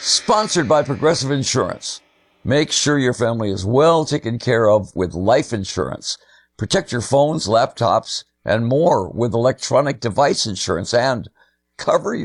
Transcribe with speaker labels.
Speaker 1: Sponsored by Progressive Insurance. Make sure your family is well taken care of with life insurance. Protect your phones, laptops, and more with electronic device insurance, and cover